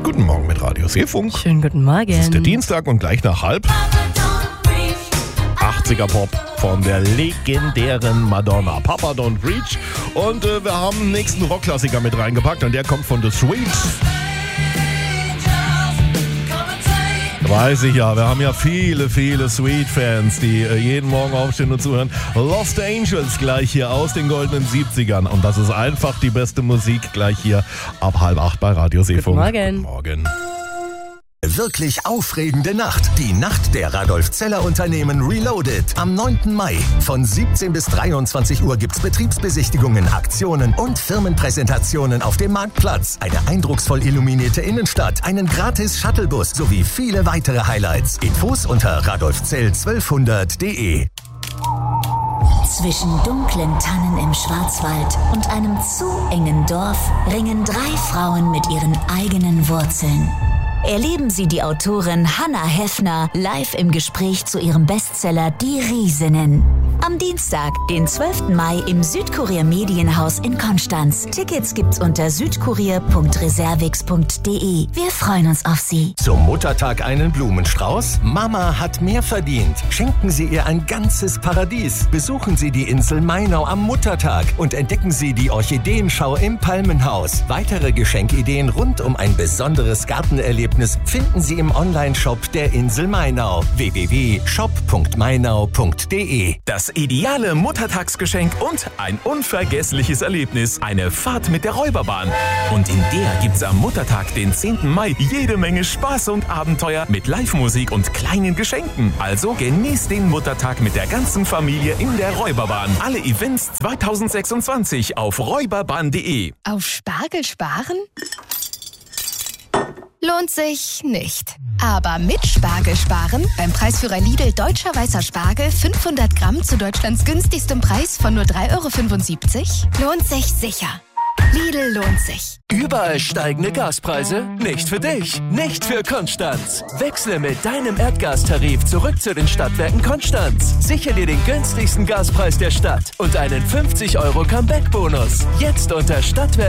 Guten Morgen mit Radio Seefunk. Schönen guten Morgen. Es ist der Dienstag und gleich nach 80er Pop von der legendären Madonna. Papa Don't Preach. Und wir haben den nächsten Rockklassiker mit reingepackt und der kommt von The Sweets. Weiß ich ja, wir haben ja viele Sweet-Fans, die jeden Morgen aufstehen und zuhören. Lost Angels gleich hier aus den goldenen 70ern. Und das ist einfach die beste Musik gleich hier ab 7:30 bei Radio Seefunk. Guten Morgen. Wirklich aufregende Nacht. Die Nacht der Radolf Zeller Unternehmen Reloaded. Am 9. Mai. Von 17 bis 23 Uhr gibt's Betriebsbesichtigungen, Aktionen und Firmenpräsentationen auf dem Marktplatz. Eine eindrucksvoll illuminierte Innenstadt, einen gratis Shuttlebus sowie viele weitere Highlights. Infos unter radolfzell1200.de. Zwischen dunklen Tannen im Schwarzwald und einem zu engen Dorf ringen 3 Frauen mit ihren eigenen Wurzeln. Erleben Sie die Autorin Hannah Heffner live im Gespräch zu ihrem Bestseller Die Riesinnen. Am Dienstag, den 12. Mai im Südkurier Medienhaus in Konstanz. Tickets gibt's unter südkurier.reservix.de. Wir freuen uns auf Sie. Zum Muttertag einen Blumenstrauß? Mama hat mehr verdient. Schenken Sie ihr ein ganzes Paradies. Besuchen Sie die Insel Mainau am Muttertag und entdecken Sie die Orchideenschau im Palmenhaus. Weitere Geschenkideen rund um ein besonderes Gartenerlebnis finden Sie im Onlineshop der Insel Mainau. www.shop.mainau.de. Das ideale Muttertagsgeschenk und ein unvergessliches Erlebnis. Eine Fahrt mit der Räuberbahn. Und in der gibt's am Muttertag, den 10. Mai, jede Menge Spaß und Abenteuer mit Live-Musik und kleinen Geschenken. Also genießt den Muttertag mit der ganzen Familie in der Räuberbahn. Alle Events 2026 auf räuberbahn.de. Auf Spargel sparen? Lohnt sich nicht. Aber mit Spargel sparen, beim Preisführer Lidl Deutscher Weißer Spargel 500 Gramm zu Deutschlands günstigstem Preis von nur 3,75 €, lohnt sich sicher. Lidl lohnt sich. Überall steigende Gaspreise? Nicht für dich, nicht für Konstanz. Wechsle mit deinem Erdgastarif zurück zu den Stadtwerken Konstanz. Sichere dir den günstigsten Gaspreis der Stadt und einen 50 € Comeback-Bonus. Jetzt unter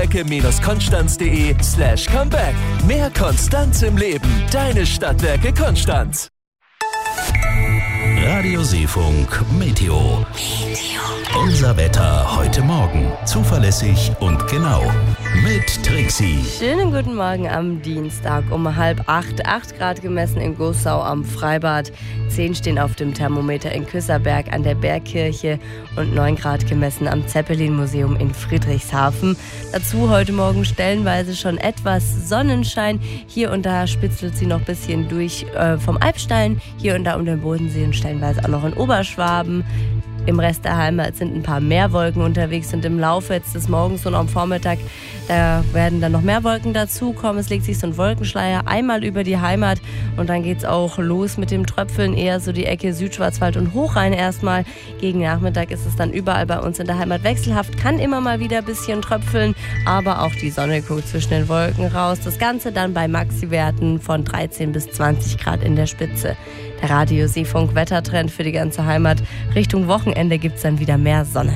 stadtwerke-konstanz.de/Comeback. Mehr Konstanz im Leben. Deine Stadtwerke Konstanz. Radio Seefunk Meteo. Unser Wetter heute Morgen. Zuverlässig und genau. Mit Trixie. Schönen guten Morgen am Dienstag um 7:30. 8 Grad gemessen in Gossau am Freibad. 10 stehen auf dem Thermometer in Küsserberg an der Bergkirche und 9 Grad gemessen am Zeppelin-Museum in Friedrichshafen. Dazu heute Morgen stellenweise schon etwas Sonnenschein. Hier und da spitzelt sie noch ein bisschen durch vom Alpstein. Hier und da um den Bodensee und stellenweise auch noch in Oberschwaben. Im Rest der Heimat sind ein paar mehr Wolken unterwegs und im Laufe jetzt des Morgens und am Vormittag, da werden dann noch mehr Wolken dazukommen. Es legt sich so ein Wolkenschleier einmal über die Heimat und dann geht's auch los mit dem Tröpfeln, eher so die Ecke Südschwarzwald und Hochrhein erstmal. Gegen Nachmittag ist es dann überall bei uns in der Heimat wechselhaft, kann immer mal wieder ein bisschen tröpfeln, aber auch die Sonne guckt zwischen den Wolken raus. Das Ganze dann bei Maxi-Werten von 13 bis 20 Grad in der Spitze. Der Radio Seefunk Wettertrend für die ganze Heimat. Richtung Wochenende gibt's dann wieder mehr Sonne.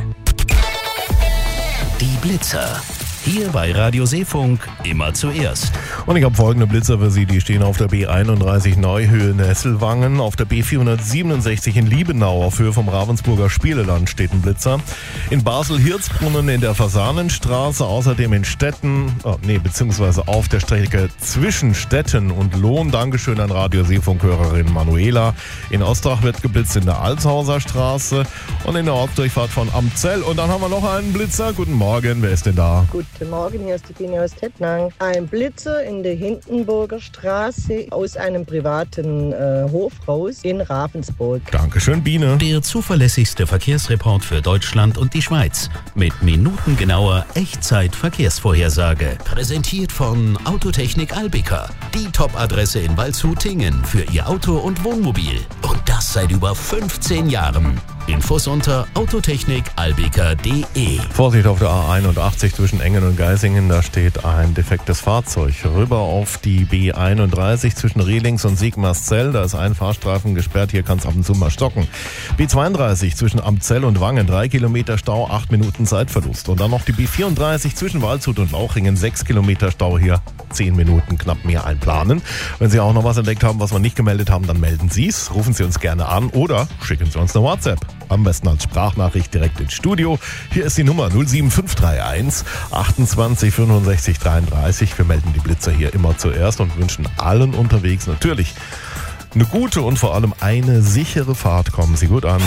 Die Blitzer. Hier bei Radio Seefunk immer zuerst. Und ich habe folgende Blitzer für Sie, die stehen auf der B31 Neuhöhe Nesselwangen, auf der B467 in Liebenau auf Höhe vom Ravensburger Spieleland steht ein Blitzer. In Basel-Hirzbrunnen in der Fasanenstraße, außerdem in Stetten, beziehungsweise auf der Strecke zwischen Stetten und Lohn. Dankeschön an Radio Seefunk-Hörerin Manuela. In Ostrach wird geblitzt in der Alshauser Straße und in der Ortsdurchfahrt von Amzell. Und dann haben wir noch einen Blitzer. Guten Morgen, wer ist denn da? Guten Morgen, hier ist die Biene aus Tettnang. Ein Blitzer in der Hindenburger Straße aus einem privaten Hof raus in Ravensburg. Dankeschön, Biene. Der zuverlässigste Verkehrsreport für Deutschland und die Schweiz. Mit minutengenauer Echtzeit-Verkehrsvorhersage. Präsentiert von Autotechnik Albica. Die Top-Adresse in Waldshut-Tingen für Ihr Auto und Wohnmobil. Und das seit über 15 Jahren. Infos unter autotechnikalbeker.de. Vorsicht auf der A81 zwischen Engen und Geisingen, da steht ein defektes Fahrzeug. Rüber auf die B31 zwischen Rehlings und Sigmarszell, da ist ein Fahrstreifen gesperrt, hier kann es ab und zu mal stocken. B32 zwischen Amzell und Wangen, 3 Kilometer Stau, 8 Minuten Zeitverlust. Und dann noch die B34 zwischen Waldshut und Lauchringen, 6 Kilometer Stau, hier 10 Minuten knapp mehr einplanen. Wenn Sie auch noch was entdeckt haben, was wir nicht gemeldet haben, dann melden Sie es, rufen Sie uns gerne an oder schicken Sie uns eine WhatsApp. Am besten als Sprachnachricht direkt ins Studio. Hier ist die Nummer 07531 28 65 33. Wir melden die Blitzer hier immer zuerst und wünschen allen unterwegs natürlich eine gute und vor allem eine sichere Fahrt. Kommen Sie gut an.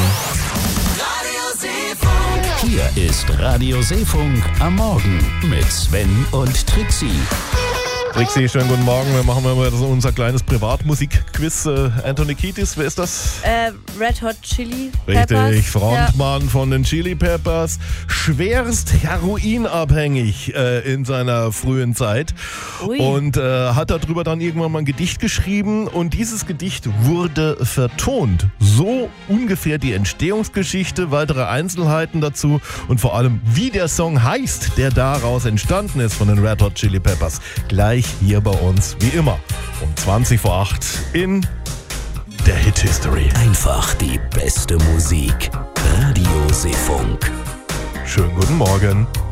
Hier ist Radio Seefunk am Morgen mit Sven und Trixie. Trixie, schönen guten Morgen. Wir machen mal so unser kleines Privatmusik-Quiz. Anthony Kiedis, wer ist das? Red Hot Chili Peppers. Richtig, Frontmann von den Chili Peppers. Schwerst heroinabhängig in seiner frühen Zeit. Ui. Und hat darüber dann irgendwann mal ein Gedicht geschrieben. Und dieses Gedicht wurde vertont. So ungefähr die Entstehungsgeschichte, weitere Einzelheiten dazu und vor allem, wie der Song heißt, der daraus entstanden ist von den Red Hot Chili Peppers. Gleich hier bei uns, wie immer, um 20 vor 8 in der Hit History. Einfach die beste Musik. Radio Seefunk. Schönen guten Morgen.